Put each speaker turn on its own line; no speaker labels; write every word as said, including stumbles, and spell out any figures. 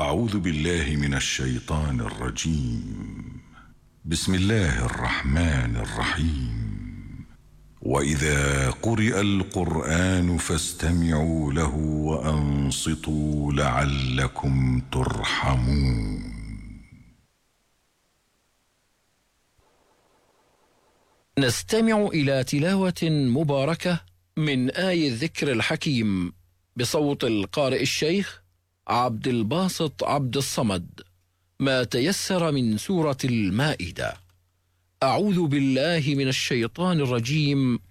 أعوذ بالله من الشيطان الرجيم. بسم الله الرحمن الرحيم. وإذا قرئ القرآن فاستمعوا له وأنصتوا لعلكم ترحمون.
نستمع إلى تلاوة مباركة من آي الذكر الحكيم بصوت القارئ الشيخ عبد الباسط عبد الصمد، ما تيسر من سورة المائدة. أعوذ بالله من الشيطان الرجيم.